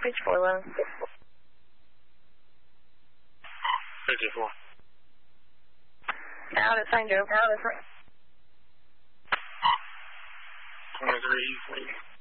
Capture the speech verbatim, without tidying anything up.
Bridge four eleven. fifty-four. Out at Saint Joe. Out at twenty-three.